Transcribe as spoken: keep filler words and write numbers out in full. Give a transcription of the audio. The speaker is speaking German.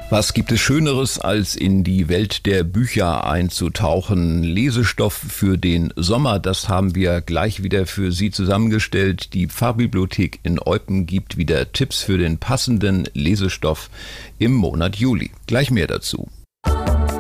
Was gibt es Schöneres, als in die Welt der Bücher einzutauchen? Lesestoff für den Sommer, das haben wir gleich wieder für Sie zusammengestellt. Die Pfarrbibliothek in Eupen gibt wieder Tipps für den passenden Lesestoff im Monat Juli. Gleich mehr dazu.